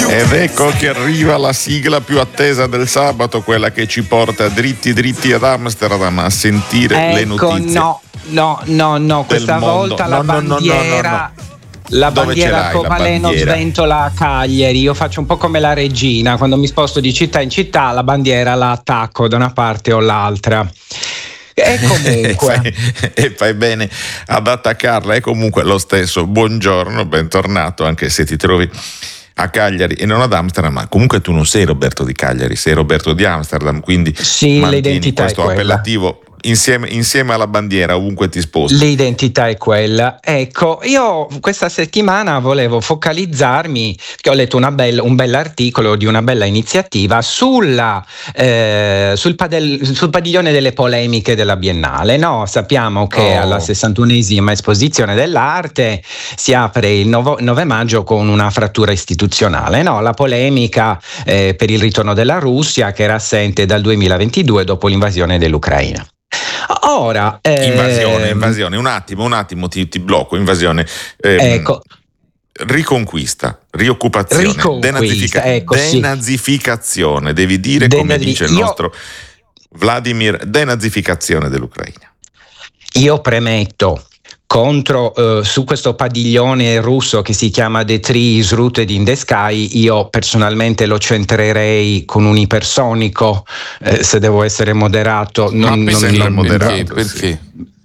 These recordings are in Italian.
Ed ecco che arriva la sigla più attesa del sabato, quella che ci porta dritti ad Amsterdam a sentire le notizie. No, questa volta la bandiera. La bandiera arcobaleno sventola a Cagliari. Io faccio un po' come la regina, quando mi sposto di città in città la bandiera la attacco da una parte o l'altra. E comunque e fai bene ad attaccarla. E comunque lo stesso buongiorno, bentornato, anche se ti trovi a Cagliari e non ad Amsterdam, ma comunque tu non sei Roberto di Cagliari, sei Roberto di Amsterdam, quindi sì, l'identità questo è quella. appellativo insieme alla bandiera ovunque ti sposti. L'identità è quella. Ecco, io questa settimana volevo focalizzarmi, che ho letto un bell'articolo di una bella iniziativa sul padiglione delle polemiche della Biennale. No, sappiamo che alla 61esima esposizione dell'arte si apre il 9 maggio con una frattura istituzionale. No, la polemica per il ritorno della Russia, che era assente dal 2022 dopo l'invasione dell'Ucraina. Ora invasione, un attimo ti blocco. Invasione, ecco, riconquista, rioccupazione, denazificazione, devi dire come dice il nostro Vladimir, denazificazione dell'Ucraina. Io premetto contro su questo padiglione russo che si chiama The Tree is Rooted in the Sky. Io personalmente lo centrerei con un ipersonico, se devo essere moderato. Perché?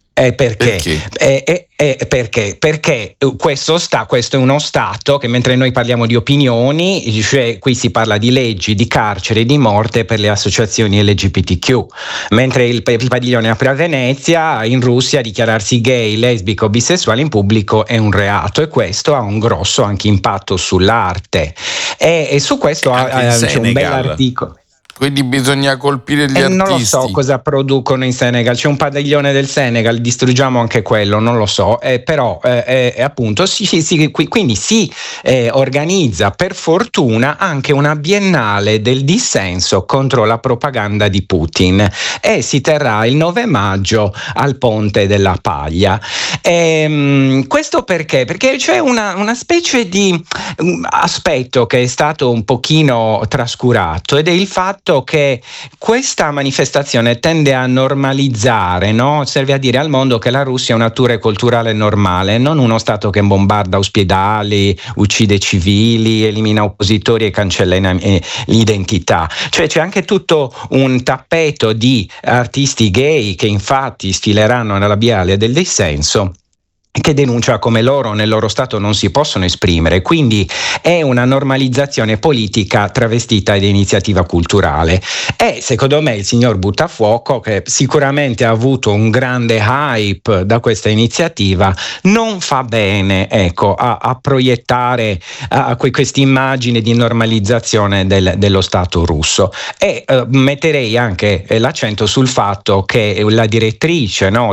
Perché questo è uno Stato che, mentre noi parliamo di opinioni, cioè qui si parla di leggi, di carcere, di morte per le associazioni LGBTQ, mentre il padiglione apre a Venezia. In Russia dichiararsi gay, lesbico, bisessuale in pubblico è un reato, e questo ha un grosso anche impatto sull'arte, e su questo c'è un bell'articolo. Quindi bisogna colpire gli artisti. Non lo so cosa producono in Senegal, c'è un padiglione del Senegal, distruggiamo anche quello, non lo so, però appunto quindi si organizza per fortuna anche una biennale del dissenso contro la propaganda di Putin, e si terrà il 9 maggio al Ponte della Paglia. Questo perché? Perché c'è una specie di aspetto che è stato un pochino trascurato, ed è il fatto che questa manifestazione tende a normalizzare, no? Serve a dire al mondo che la Russia è una natura culturale normale, non uno Stato che bombarda ospedali, uccide civili, elimina oppositori e cancella l'identità. Cioè c'è anche tutto un tappeto di artisti gay che infatti sfileranno nella Biennale del dissenso, che denuncia come loro nel loro Stato non si possono esprimere. Quindi è una normalizzazione politica travestita di iniziativa culturale, e secondo me il signor Buttafuoco, che sicuramente ha avuto un grande hype da questa iniziativa, non fa bene a proiettare questa immagine di normalizzazione dello Stato russo. E metterei anche l'accento sul fatto che la direttrice, no,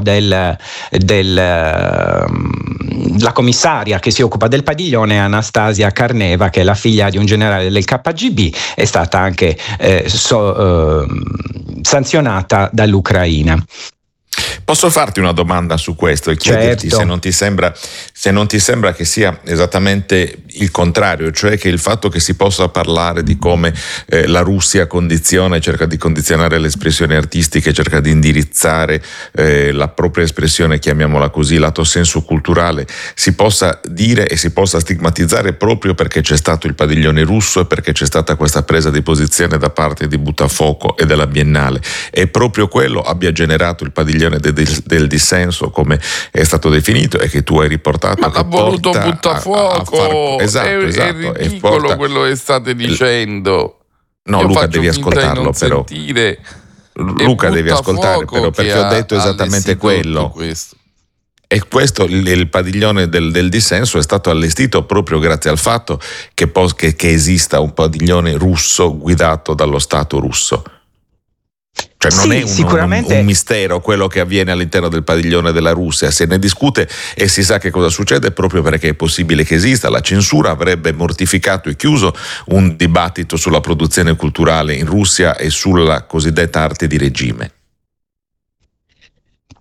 la commissaria che si occupa del padiglione, Anastasia Karneva, che è la figlia di un generale del KGB, è stata anche sanzionata dall'Ucraina. Posso farti una domanda su questo e chiederti se non ti sembra che sia esattamente il contrario, cioè che il fatto che si possa parlare di come la Russia cerca di condizionare le espressioni artistiche, cerca di indirizzare la propria espressione, chiamiamola così, lato senso culturale, si possa dire e si possa stigmatizzare proprio perché c'è stato il padiglione russo e perché c'è stata questa presa di posizione da parte di Buttafuoco e della Biennale, e proprio quello abbia generato il padiglione del dissenso, come è stato definito e che tu hai riportato. Ma l'ha voluto Buttafuoco, esatto, è ridicolo quello che state dicendo. No, io Luca, devi ascoltarlo però. Luca, devi ascoltare però, perché ho detto esattamente quello. E questo, il padiglione del dissenso è stato allestito proprio grazie al fatto che esista un padiglione russo guidato dallo Stato russo. Cioè non è un mistero quello che avviene all'interno del padiglione della Russia, se ne discute e si sa che cosa succede proprio perché è possibile che esista. La censura avrebbe mortificato e chiuso un dibattito sulla produzione culturale in Russia e sulla cosiddetta arte di regime.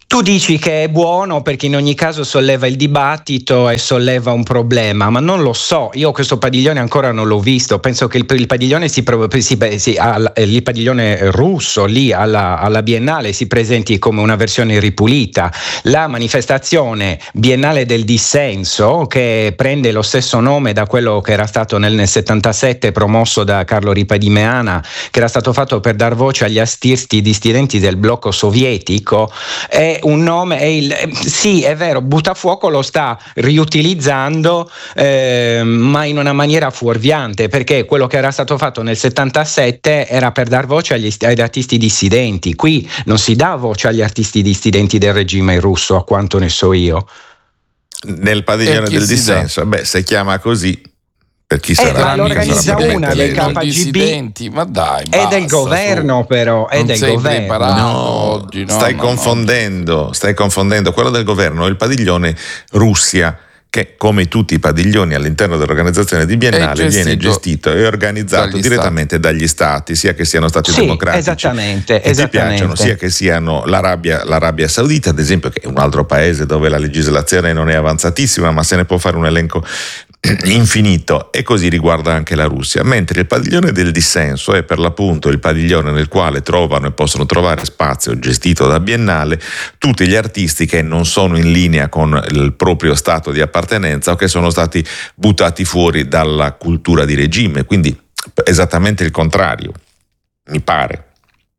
Tu dici che è buono perché in ogni caso solleva il dibattito e solleva un problema, ma non lo so, io questo padiglione ancora non l'ho visto, penso che il padiglione il padiglione russo lì alla Biennale si presenti come una versione ripulita. La manifestazione biennale del dissenso, che prende lo stesso nome da quello che era stato nel 77 promosso da Carlo Ripa di Meana, che era stato fatto per dar voce agli artisti dissidenti del blocco sovietico, è un nome, sì, è vero, Buttafuoco lo sta riutilizzando, ma in una maniera fuorviante, perché quello che era stato fatto nel 77 era per dar voce agli artisti dissidenti. Qui non si dà voce agli artisti dissidenti del regime russo, a quanto ne so io. Nel padiglione del dissenso, se chiama così, per chi sarà, ma l'organizza una dei KGB, ma dai, è del governo, però è del governo. Stai confondendo. Quello del governo è il padiglione Russia, che come tutti i padiglioni all'interno dell'organizzazione di Biennale viene gestito e organizzato direttamente dagli stati, sia che siano stati democratici esattamente. Ti piacciono, sia che siano l'Arabia Saudita, ad esempio, che è un altro paese dove la legislazione non è avanzatissima, ma se ne può fare un elenco infinito, e così riguarda anche la Russia. Mentre il padiglione del dissenso è per l'appunto il padiglione nel quale trovano e possono trovare spazio, gestito da Biennale, tutti gli artisti che non sono in linea con il proprio stato di appartenenza o che sono stati buttati fuori dalla cultura di regime, quindi esattamente il contrario, mi pare.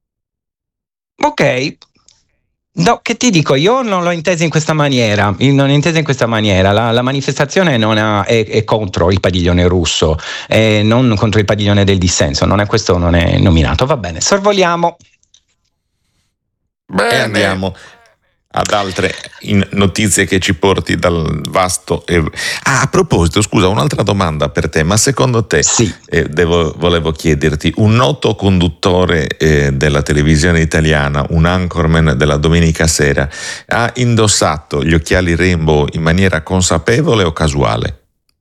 Ok. No, che ti dico, io non l'ho intesa in questa maniera, la manifestazione è contro il padiglione russo, non contro il padiglione del dissenso, non è nominato, va bene, sorvoliamo. Bene. E andiamo ad altre notizie che ci porti dal vasto. A proposito, scusa, un'altra domanda per te, ma secondo te, sì, volevo chiederti, un noto conduttore della televisione italiana, un anchorman della domenica sera, ha indossato gli occhiali Rainbow in maniera consapevole o casuale?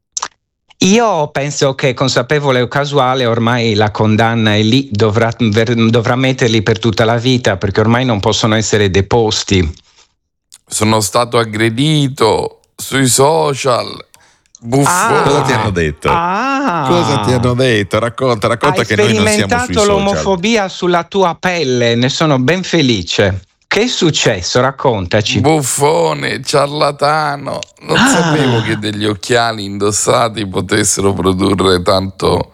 Io penso che consapevole o casuale, ormai la condanna è lì, dovrà metterli per tutta la vita, perché ormai non possono essere deposti. Sono stato aggredito sui social. Buffone. Cosa ti hanno detto? Cosa ti hanno detto? Racconta che noi non siamo sui social. Hai sperimentato l'omofobia sulla tua pelle, ne sono ben felice. Che è successo? Raccontaci. Buffone, ciarlatano. Non sapevo che degli occhiali indossati potessero produrre tanto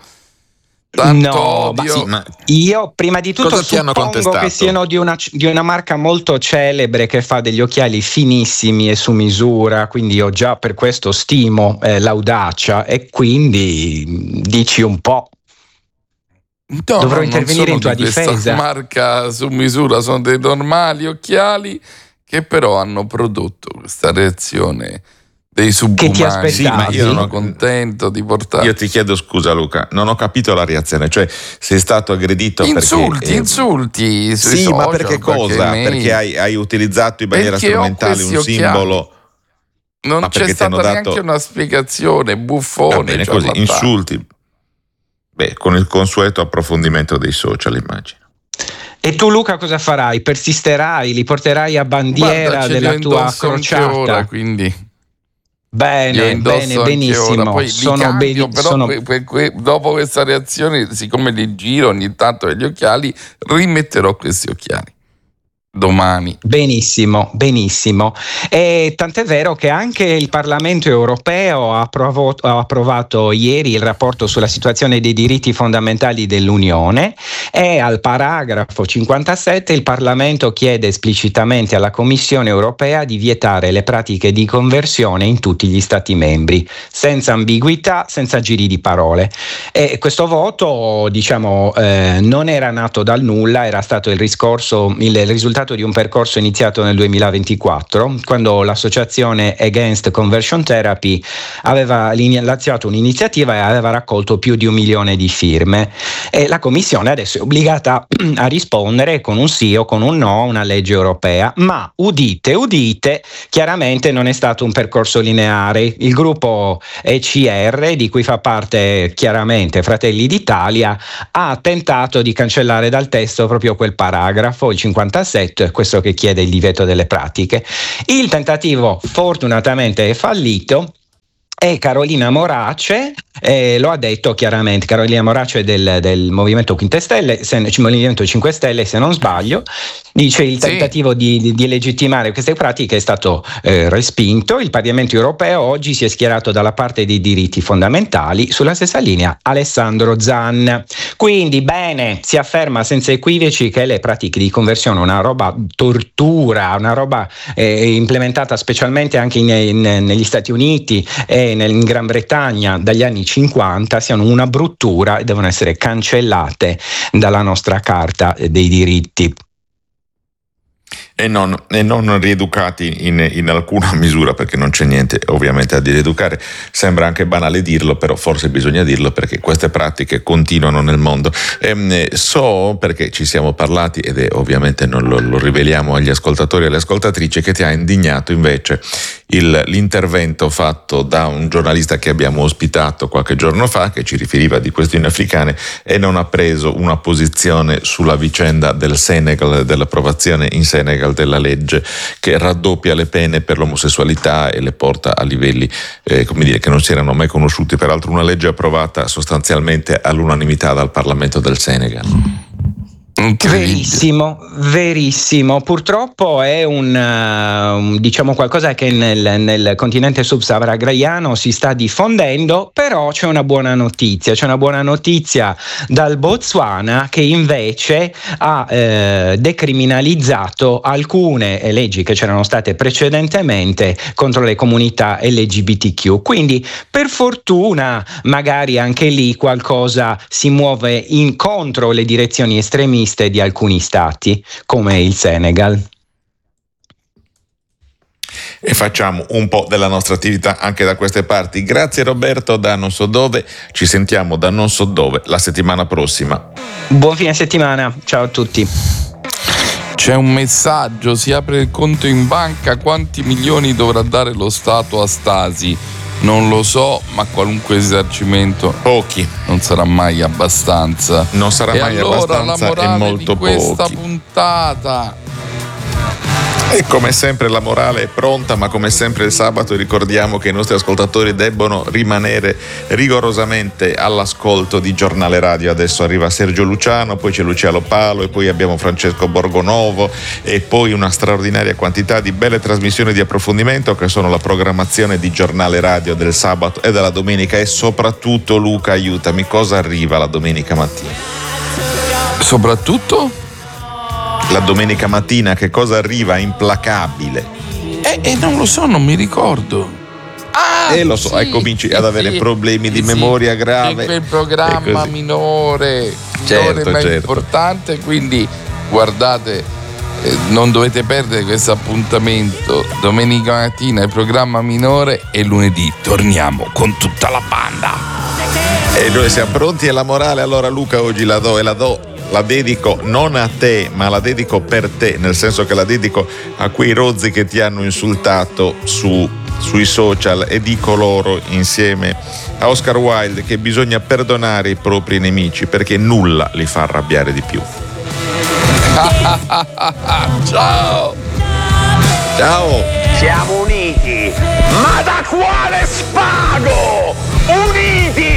odio. Ma io prima di tutto suppongo che siano di una marca molto celebre che fa degli occhiali finissimi e su misura, quindi io già per questo stimo l'audacia, e quindi dici un po'. Dovrò intervenire in tua difesa. Questa marca su misura, sono dei normali occhiali che però hanno prodotto questa reazione dei subumani. Che ti aspettavi? Sì, ma io sono contento di portare. Io ti chiedo scusa, Luca, non ho capito la reazione, cioè sei stato aggredito insulti sui social, ma perché cosa? Perché hai utilizzato in maniera strumentale un simbolo. Non c'è stata neanche una spiegazione. Buffone. Va bene, così, insulti. Con il consueto approfondimento dei social, immagino. E tu, Luca, cosa farai? Persisterai? Li porterai a bandiera della tua crociata? Ora, quindi bene, benissimo. Poi sono dopo questa reazione, siccome li giro ogni tanto negli occhiali, rimetterò questi occhiali domani. Benissimo. E tant'è vero che anche il Parlamento europeo ha approvato ieri il rapporto sulla situazione dei diritti fondamentali dell'Unione, e al paragrafo 57 il Parlamento chiede esplicitamente alla Commissione europea di vietare le pratiche di conversione in tutti gli Stati membri, senza ambiguità, senza giri di parole. E questo voto, non era nato dal nulla, era stato il risultato di un percorso iniziato nel 2024, quando l'associazione Against Conversion Therapy aveva lanciato un'iniziativa e aveva raccolto più di 1 milione di firme, e la Commissione adesso è obbligata a rispondere con un sì o con un no a una legge europea, ma udite, chiaramente non è stato un percorso lineare. Il gruppo ECR, di cui fa parte chiaramente Fratelli d'Italia, ha tentato di cancellare dal testo proprio quel paragrafo, il 57, budget, questo che chiede il divieto delle pratiche. Il tentativo fortunatamente è fallito. E Carolina Morace lo ha detto chiaramente. Carolina Morace del Movimento 5 Stelle, se non sbaglio, dice il tentativo di legittimare queste pratiche è stato respinto. Il Parlamento europeo oggi si è schierato dalla parte dei diritti fondamentali, sulla stessa linea Alessandro Zan. Quindi bene, si afferma senza equivoci che le pratiche di conversione, una roba tortura, una roba implementata specialmente anche negli Stati Uniti e in Gran Bretagna dagli anni 50, siano una bruttura e devono essere cancellate dalla nostra Carta dei diritti. E non rieducati in alcuna misura, perché non c'è niente ovviamente da rieducare. Sembra anche banale dirlo, però forse bisogna dirlo perché queste pratiche continuano nel mondo. So, perché ci siamo parlati, ed è ovviamente non lo riveliamo agli ascoltatori e alle ascoltatrici, che ti ha indignato invece l'intervento fatto da un giornalista che abbiamo ospitato qualche giorno fa, che ci riferiva di questioni africane e non ha preso una posizione sulla vicenda del Senegal, dell'approvazione in Senegal della legge che raddoppia le pene per l'omosessualità e le porta a livelli che non si erano mai conosciuti, peraltro una legge approvata sostanzialmente all'unanimità dal Parlamento del Senegal. Verissimo. Purtroppo è diciamo qualcosa che nel continente subsahariano si sta diffondendo, però c'è una buona notizia dal Botswana, che invece ha decriminalizzato alcune leggi che c'erano state precedentemente contro le comunità LGBTQ. Quindi per fortuna magari anche lì qualcosa si muove contro le direzioni estremiste di alcuni stati come il Senegal. E facciamo un po' della nostra attività anche da queste parti. Grazie Roberto da non so dove, ci sentiamo da non so dove la settimana prossima. Buon fine settimana, ciao a tutti. C'è un messaggio, si apre il conto in banca, quanti milioni dovrà dare lo Stato a Stasi? Non lo so, ma qualunque risarcimento pochi non sarà mai abbastanza. Non sarà mai abbastanza, la è molto di questa pochi. Puntata. E come sempre la morale è pronta, ma come sempre il sabato ricordiamo che i nostri ascoltatori debbono rimanere rigorosamente all'ascolto di Giornale Radio. Adesso arriva Sergio Luciano, poi c'è Luciano Palo e poi abbiamo Francesco Borgonovo e poi una straordinaria quantità di belle trasmissioni di approfondimento che sono la programmazione di Giornale Radio del sabato e della domenica. E soprattutto, Luca, aiutami, cosa arriva la domenica mattina? Soprattutto? La domenica mattina che cosa arriva? Implacabile. Non lo so, non mi ricordo. Lo so, cominci ad avere problemi di memoria grave. È quel programma minore ma importante, quindi guardate, non dovete perdere questo appuntamento. Domenica mattina il programma minore e lunedì torniamo con tutta la banda. E noi siamo pronti e la morale allora, Luca, oggi la dedico non a te, ma la dedico per te, nel senso che la dedico a quei rozzi che ti hanno insultato sui social, e dico loro insieme a Oscar Wilde che bisogna perdonare i propri nemici perché nulla li fa arrabbiare di più. Ciao! Siamo uniti, ma da quale spago? Uniti!